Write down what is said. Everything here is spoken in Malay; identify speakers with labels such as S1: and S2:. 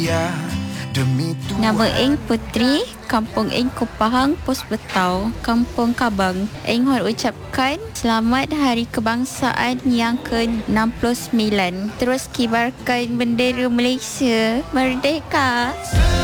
S1: Nama Eng Putri, Kampung Eng Kupahang, Pos Betau, Kampung Kabang. Eng mohon ucapkan selamat Hari Kebangsaan yang ke-69. Terus kibarkan bendera Malaysia merdeka.